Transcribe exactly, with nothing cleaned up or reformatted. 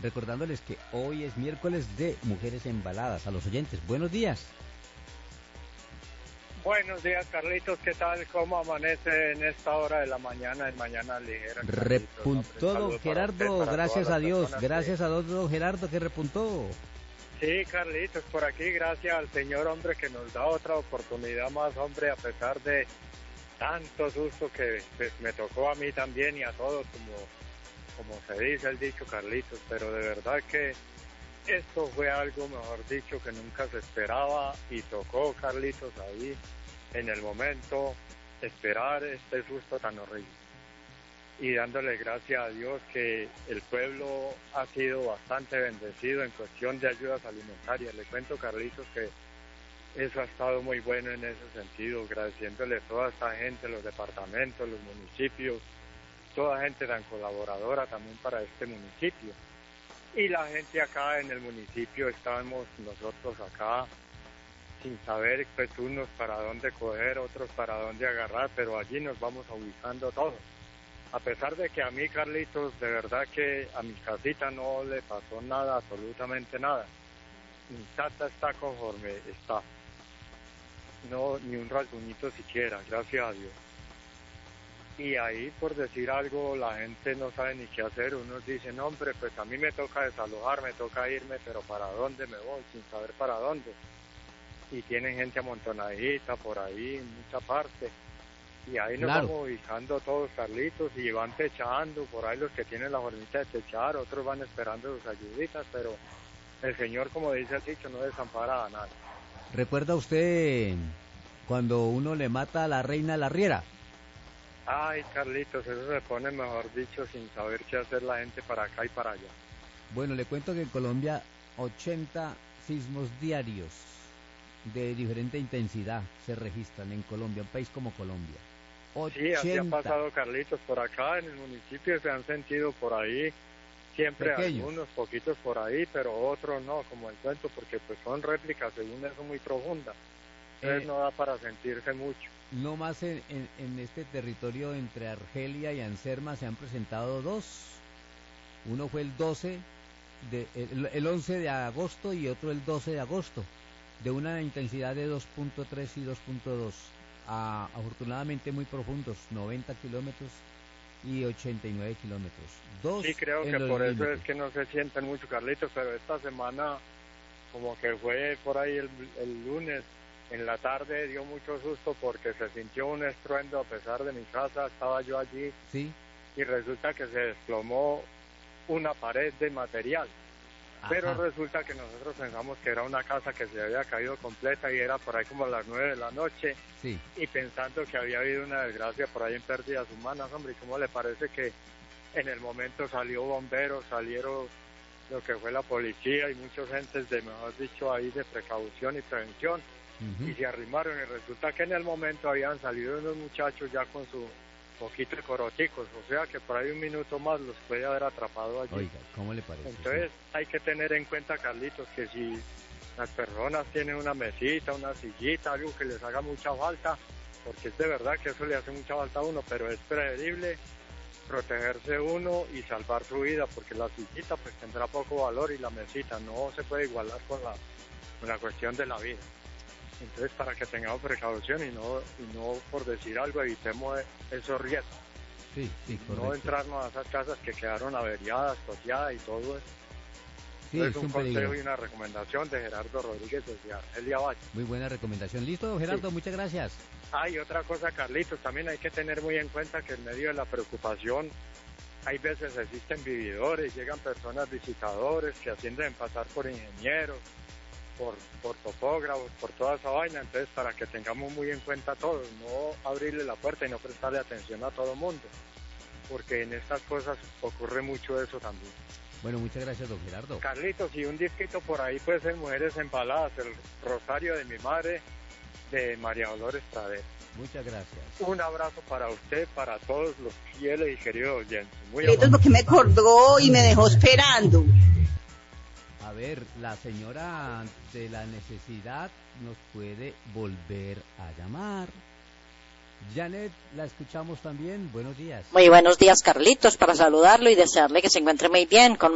recordándoles que hoy es miércoles de Mujeres Embaladas. A los oyentes, buenos días. Buenos días, Carlitos, ¿qué tal? ¿Cómo amanece en esta hora de la mañana, en Mañana Ligera? Repuntó don Gerardo, usted, gracias a Dios, gracias que... a don Gerardo que repuntó. Sí, Carlitos, por aquí, gracias al Señor, hombre, que nos da otra oportunidad más, hombre, a pesar de tanto susto que pues, me tocó a mí también y a todos, como, como se dice el dicho, Carlitos, pero de verdad que esto fue algo, mejor dicho, que nunca se esperaba y tocó, Carlitos, ahí en el momento esperar este susto tan horrible. Y dándole gracias a Dios que el pueblo ha sido bastante bendecido en cuestión de ayudas alimentarias. Le cuento, Carlitos, que eso ha estado muy bueno en ese sentido, agradeciéndole a toda esta gente, los departamentos, los municipios, toda gente tan colaboradora también para este municipio. Y la gente acá en el municipio, estábamos nosotros acá sin saber pues unos para dónde coger, otros para dónde agarrar, pero allí nos vamos ubicando todos. A pesar de que a mí, Carlitos, de verdad que a mi casita no le pasó nada, absolutamente nada. Mi tata está conforme está. No, ni un rasguñito siquiera, gracias a Dios. Y ahí, por decir algo, la gente no sabe ni qué hacer. Unos dicen, hombre, pues a mí me toca desalojar, me toca irme, pero ¿para dónde me voy? Sin saber para dónde. Y tienen gente amontonadita por ahí, en mucha parte. Y ahí nos claro. vamos ubicando todos, Carlitos, y van techando, por ahí los que tienen la formita de techar, otros van esperando sus ayuditas, pero el Señor, como dice el dicho, no desampara a nadie. ¿Recuerda usted cuando uno le mata a la reina a la riera? Ay, Carlitos, eso se pone, mejor dicho, sin saber qué hacer la gente para acá y para allá. Bueno, le cuento que en Colombia ochenta sismos diarios de diferente intensidad se registran en Colombia, un país como Colombia. ochenta. Sí, así ha pasado, Carlitos, por acá en el municipio se han sentido por ahí, siempre pequeños. Algunos poquitos por ahí, pero otros no, como el cuento, porque pues son réplicas, según eso, muy profundas. Entonces eh, no da para sentirse mucho. No más en, en, en este territorio entre Argelia y Anserma se han presentado dos. Uno fue el doce, de, el, el once de agosto y otro el doce de agosto, de una intensidad de dos punto tres y dos punto dos. A, afortunadamente muy profundos, noventa kilómetros y ochenta y nueve kilómetros. Dos sí, creo que por límites. Eso es que no se sienten mucho, Carlitos, pero esta semana, como que fue por ahí el, el lunes, en la tarde dio mucho susto porque se sintió un estruendo a pesar de mi casa, estaba yo allí, sí, y resulta que se desplomó una pared de material. Ajá. Pero resulta que nosotros pensamos que era una casa que se había caído completa y era por ahí como a las nueve de la noche, sí, y pensando que había habido una desgracia por ahí en pérdidas humanas, hombre, ¿y cómo le parece que en el momento salió bomberos, salieron lo que fue la policía y muchos entes de, mejor dicho, ahí de precaución y prevención, uh-huh. y se arrimaron, y resulta que en el momento habían salido unos muchachos ya con su poquito de coroticos, o sea que por ahí un minuto más los puede haber atrapado allí. Oiga, ¿cómo le parece? Entonces sí. Hay que tener en cuenta, Carlitos, que si las personas tienen una mesita, una sillita, algo que les haga mucha falta, porque es de verdad que eso le hace mucha falta a uno, pero es preferible protegerse uno y salvar su vida, porque la sillita pues tendrá poco valor y la mesita no se puede igualar con la, con la cuestión de la vida. Entonces, para que tengamos precaución y no, y no por decir algo, evitemos esos riesgos. Sí, sí, correcto. No entrarnos a esas casas que quedaron averiadas, toteadas y todo eso. Sí, es un, un consejo peligro. Y una recomendación de Gerardo Rodríguez desde Argelia Valle. Muy buena recomendación. Listo, don Gerardo, sí. Muchas gracias. Ah, y otra cosa, Carlitos, también hay que tener muy en cuenta que en medio de la preocupación hay veces existen vividores, llegan personas visitadores que ascienden a pasar por ingenieros, por, por topógrafos, por toda esa vaina, entonces para que tengamos muy en cuenta todos, no abrirle la puerta y no prestarle atención a todo el mundo, porque en estas cosas ocurre mucho eso también. Bueno, muchas gracias, don Gerardo. Carlitos, y un disquito por ahí puede ser Mujeres Embaladas, el Rosario de mi madre, de María Dolores Pradera. Muchas gracias. Un abrazo para usted, para todos los fieles y queridos oyentes. Muy Carlitos, porque me colgó y me dejó esperando. A ver, la señora de la necesidad nos puede volver a llamar. Janet, la escuchamos también. Buenos días. Muy buenos días, Carlitos, para saludarlo y desearle que se encuentre muy bien. Con